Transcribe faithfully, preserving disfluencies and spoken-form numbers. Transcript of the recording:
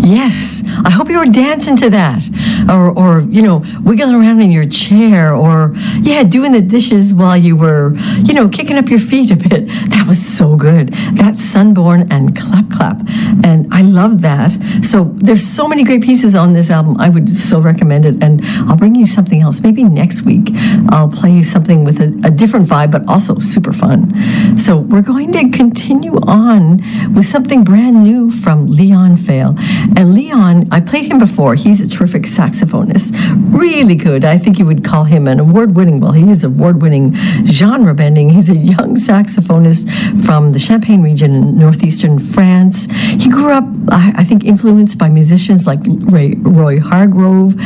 Yes, I hope you were dancing to that, or, or you know, wiggling around in your chair, or yeah, doing the dishes while you were, you know, kicking up your feet a bit. That was so good. That's Sunborn and Clap Clap, and I love that. So there's so many great pieces on this album. I would so recommend it, and I'll bring you something else. Maybe next week I'll play you something with a, a different vibe, but also super fun. So we're going to continue on with something brand new from Leon Fail. And Leon, I played him before. He's a terrific saxophonist. Really good. I think you would call him an award-winning, well, he is award-winning, genre-bending. He's a young saxophonist from the Champagne region in northeastern France. He grew up, I, I think, influenced by musicians like Ray, Roy Hargrove,